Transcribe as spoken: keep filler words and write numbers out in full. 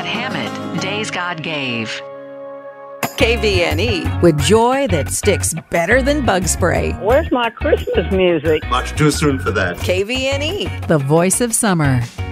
Hammett, Days God Gave. K V N E, with joy that sticks better than bug spray. Where's my Christmas music? Much too soon for that. K V N E, the voice of summer.